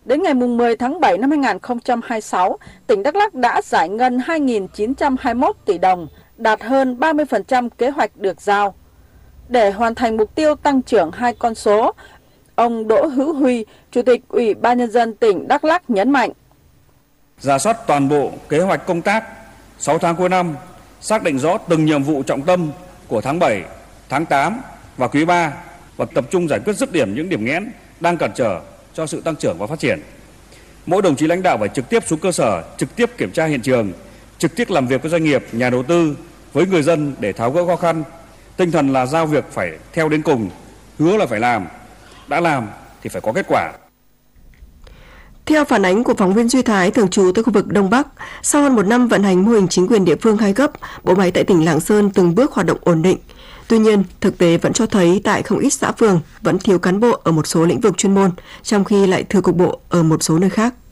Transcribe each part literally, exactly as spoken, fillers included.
Đến ngày mười tháng bảy năm hai nghìn không trăm hai mươi sáu, tỉnh Đắk Lắk đã giải ngân hai nghìn chín trăm hai mươi mốt tỷ đồng, đạt hơn ba mươi phần trăm kế hoạch được giao. Để hoàn thành mục tiêu tăng trưởng hai con số, ông Đỗ Hữu Huy, Chủ tịch Ủy ban Nhân dân tỉnh Đắk Lắk nhấn mạnh. Rà soát toàn bộ kế hoạch công tác sáu tháng cuối năm, xác định rõ từng nhiệm vụ trọng tâm của tháng bảy, tháng tám và quý ba và tập trung giải quyết dứt điểm những điểm nghẽn đang cản trở cho sự tăng trưởng và phát triển. Mỗi đồng chí lãnh đạo phải trực tiếp xuống cơ sở, trực tiếp kiểm tra hiện trường, trực tiếp làm việc với doanh nghiệp, nhà đầu tư, với người dân để tháo gỡ khó khăn. Tinh thần là giao việc phải theo đến cùng, hứa là phải làm, đã làm thì phải có kết quả. Theo phản ánh của phóng viên Duy Thái, thường trú tại khu vực Đông Bắc, sau hơn một năm vận hành mô hình chính quyền địa phương hai cấp, bộ máy tại tỉnh Lạng Sơn từng bước hoạt động ổn định. Tuy nhiên, thực tế vẫn cho thấy tại không ít xã phường vẫn thiếu cán bộ ở một số lĩnh vực chuyên môn, trong khi lại thừa cục bộ ở một số nơi khác.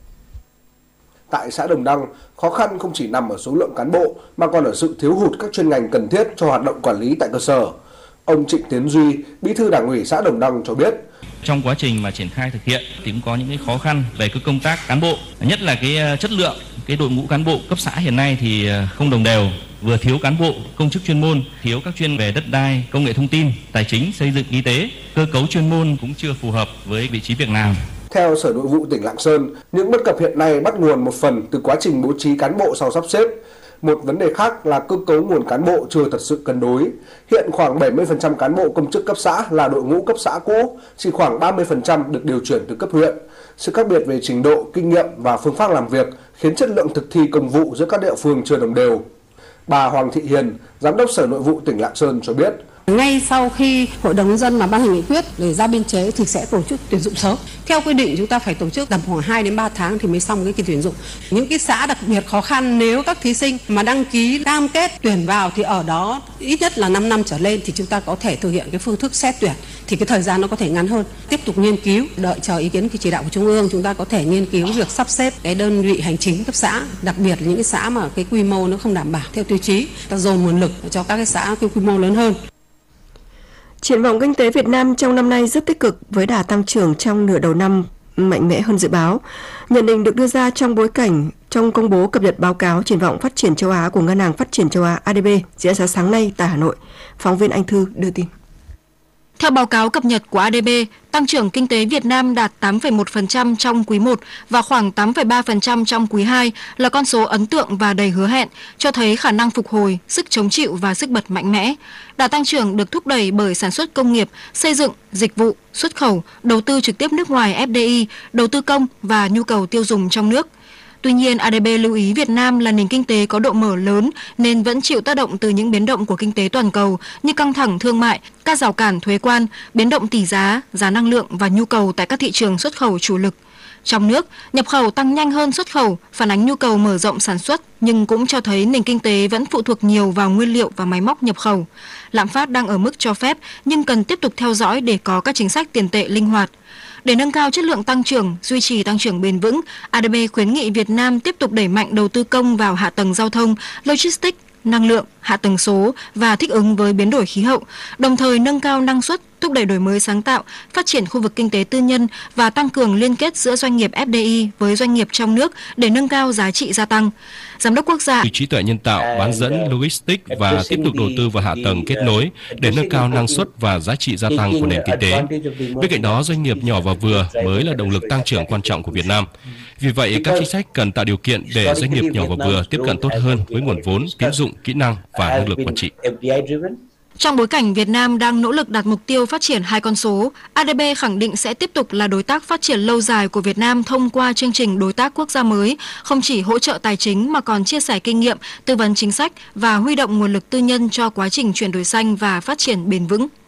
Tại xã Đồng Đăng, khó khăn không chỉ nằm ở số lượng cán bộ mà còn ở sự thiếu hụt các chuyên ngành cần thiết cho hoạt động quản lý tại cơ sở. Ông Trịnh Tiến Duy, Bí thư Đảng ủy xã Đồng Đăng cho biết. Trong quá trình mà triển khai thực hiện thì cũng có những cái khó khăn về cái công tác cán bộ, nhất là cái chất lượng, cái đội ngũ cán bộ cấp xã hiện nay thì không đồng đều, vừa thiếu cán bộ công chức chuyên môn, thiếu các chuyên về đất đai, công nghệ thông tin, tài chính, xây dựng, y tế, cơ cấu chuyên môn cũng chưa phù hợp với vị trí việc làm. Theo Sở Nội vụ tỉnh Lạng Sơn, những bất cập hiện nay bắt nguồn một phần từ quá trình bố trí cán bộ sau sắp xếp. Một vấn đề khác là cơ cấu nguồn cán bộ chưa thật sự cân đối. Hiện khoảng bảy mươi phần trăm cán bộ công chức cấp xã là đội ngũ cấp xã cũ, chỉ khoảng ba mươi phần trăm được điều chuyển từ cấp huyện. Sự khác biệt về trình độ, kinh nghiệm và phương pháp làm việc khiến chất lượng thực thi công vụ giữa các địa phương chưa đồng đều. Bà Hoàng Thị Hiền, Giám đốc Sở Nội vụ tỉnh Lạng Sơn cho biết. Ngay sau khi Hội đồng Nhân dân mà ban hành nghị quyết để ra biên chế thì sẽ tổ chức tuyển dụng sớm. Theo quy định chúng ta phải tổ chức tầm khoảng hai đến ba tháng thì mới xong cái kỳ tuyển dụng. Những cái xã đặc biệt khó khăn, nếu các thí sinh mà đăng ký cam kết tuyển vào thì ở đó ít nhất là năm năm trở lên thì chúng ta có thể thực hiện cái phương thức xét tuyển, thì cái thời gian nó có thể ngắn hơn. Tiếp tục nghiên cứu, đợi chờ ý kiến chỉ đạo của Trung ương, chúng ta có thể nghiên cứu việc sắp xếp cái đơn vị hành chính cấp xã, đặc biệt là những cái xã mà cái quy mô nó không đảm bảo theo tiêu chí, ta dồn nguồn lực cho các cái xã cái quy mô lớn hơn. Triển vọng kinh tế Việt Nam trong năm nay rất tích cực với đà tăng trưởng trong nửa đầu năm mạnh mẽ hơn dự báo. Nhận định được đưa ra trong bối cảnh trong công bố cập nhật báo cáo triển vọng phát triển châu Á của Ngân hàng Phát triển châu Á A D B diễn ra sáng nay tại Hà Nội. Phóng viên Anh Thư đưa tin. Theo báo cáo cập nhật của A D B, tăng trưởng kinh tế Việt Nam đạt tám phẩy một phần trăm trong quý một và khoảng tám phẩy ba phần trăm trong quý hai là con số ấn tượng và đầy hứa hẹn, cho thấy khả năng phục hồi, sức chống chịu và sức bật mạnh mẽ. Đà tăng trưởng được thúc đẩy bởi sản xuất công nghiệp, xây dựng, dịch vụ, xuất khẩu, đầu tư trực tiếp nước ngoài F D I, đầu tư công và nhu cầu tiêu dùng trong nước. Tuy nhiên, A D B lưu ý Việt Nam là nền kinh tế có độ mở lớn nên vẫn chịu tác động từ những biến động của kinh tế toàn cầu như căng thẳng thương mại, các rào cản thuế quan, biến động tỷ giá, giá năng lượng và nhu cầu tại các thị trường xuất khẩu chủ lực. Trong nước, nhập khẩu tăng nhanh hơn xuất khẩu, phản ánh nhu cầu mở rộng sản xuất nhưng cũng cho thấy nền kinh tế vẫn phụ thuộc nhiều vào nguyên liệu và máy móc nhập khẩu. Lạm phát đang ở mức cho phép nhưng cần tiếp tục theo dõi để có các chính sách tiền tệ linh hoạt. Để nâng cao chất lượng tăng trưởng, duy trì tăng trưởng bền vững, A D B khuyến nghị Việt Nam tiếp tục đẩy mạnh đầu tư công vào hạ tầng giao thông, logistics, năng lượng, hạ tầng số và thích ứng với biến đổi khí hậu, đồng thời nâng cao năng suất, thúc đẩy đổi mới sáng tạo, phát triển khu vực kinh tế tư nhân và tăng cường liên kết giữa doanh nghiệp F D I với doanh nghiệp trong nước để nâng cao giá trị gia tăng. Giám đốc quốc gia trí tuệ nhân tạo, bán dẫn, logistics và tiếp tục đầu tư vào hạ tầng kết nối để nâng cao năng suất và giá trị gia tăng của nền kinh tế. Bên cạnh đó, doanh nghiệp nhỏ và vừa mới là động lực tăng trưởng quan trọng của Việt Nam. Vì vậy, các chính sách cần tạo điều kiện để doanh nghiệp nhỏ và vừa tiếp cận tốt hơn với nguồn vốn, tín dụng, kỹ năng và năng lực quản trị. Trong bối cảnh Việt Nam đang nỗ lực đạt mục tiêu phát triển hai con số, A D B khẳng định sẽ tiếp tục là đối tác phát triển lâu dài của Việt Nam thông qua chương trình đối tác quốc gia mới, không chỉ hỗ trợ tài chính mà còn chia sẻ kinh nghiệm, tư vấn chính sách và huy động nguồn lực tư nhân cho quá trình chuyển đổi xanh và phát triển bền vững.